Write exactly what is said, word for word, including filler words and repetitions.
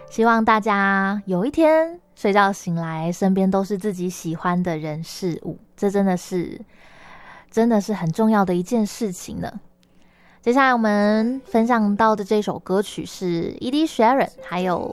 希望大家有一天睡觉醒来，身边都是自己喜欢的人事物，这真的是真的是很重要的一件事情呢。接下来我们分享到的这首歌曲是 Ed Sheeran 还有